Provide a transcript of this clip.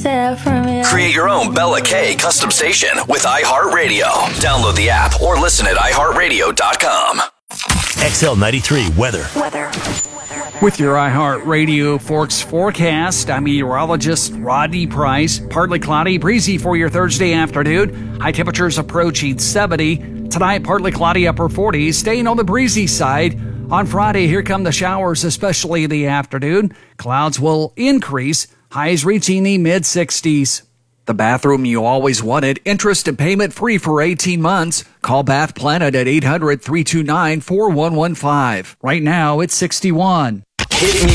Create your own Bella K custom station with iHeartRadio. Download the app or listen at iHeartRadio.com. XL93 weather. With your iHeartRadio Forks forecast, I'm meteorologist Rodney Price. Partly cloudy, breezy for your Thursday afternoon. High temperatures approaching 70. Tonight, partly cloudy, upper 40s, staying on the breezy side. On Friday, here come the showers, especially in the afternoon. Clouds will increase, highs reaching the mid-60s. The bathroom you always wanted, interest and payment free for 18 months. Call Bath Planet at 800-329-4115. Right now, it's 61.